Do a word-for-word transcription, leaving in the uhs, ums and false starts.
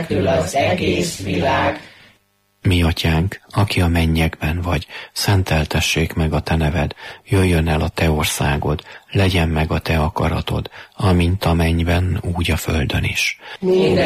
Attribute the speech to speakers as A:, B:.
A: nélkül az egész világ.
B: Mi atyánk, aki a mennyekben vagy, szenteltessék meg a te neved, jöjjön el a te országod, legyen meg a te akaratod, amint a mennyben, úgy a földön is.
A: Minden